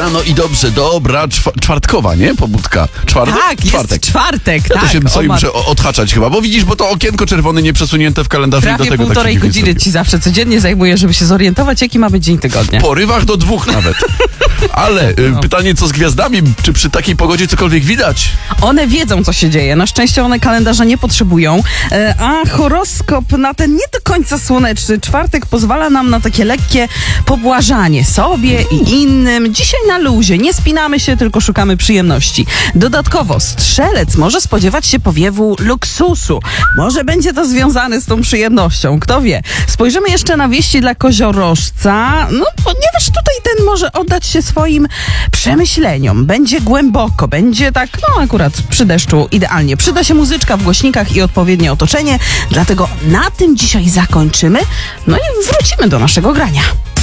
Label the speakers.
Speaker 1: rano i dobrze, dobra, czwartkowa, nie? Pobudka.
Speaker 2: Tak,
Speaker 1: czwartek.
Speaker 2: Jest czwartek,
Speaker 1: Ja
Speaker 2: tak.
Speaker 1: to się sobie muszę odhaczać chyba, bo widzisz, bo to okienko czerwone nie przesunięte w kalendarzu i
Speaker 2: Prawie
Speaker 1: dlatego tak
Speaker 2: półtorej
Speaker 1: się dziwnie
Speaker 2: godziny
Speaker 1: zrobiło.
Speaker 2: ci zawsze codziennie zajmuje, żeby się zorientować, jaki ma być dzień tygodnia.
Speaker 1: W porywach do 2 nawet. Ale pytanie, co z gwiazdami? Czy przy takiej pogodzie cokolwiek widać?
Speaker 2: One wiedzą, co się dzieje. Na szczęście one kalendarza nie potrzebują, a horoskop na ten nie do końca słoneczny czwartek pozwala nam na takie lekkie pobłażanie sobie i innym. Dzisiaj na luzie, nie spinamy się, tylko szukamy przyjemności. Dodatkowo Strzelec może spodziewać się powiewu luksusu. Może będzie to związane z tą przyjemnością, kto wie. Spojrzymy jeszcze na wieści dla koziorożca, no ponieważ tutaj ten może oddać się swoim przemyśleniom. Będzie głęboko, będzie tak, no akurat przy deszczu idealnie. Przyda się muzyczka w głośnikach i odpowiednie otoczenie, dlatego na tym dzisiaj zakończymy, no i wrócimy do naszego grania.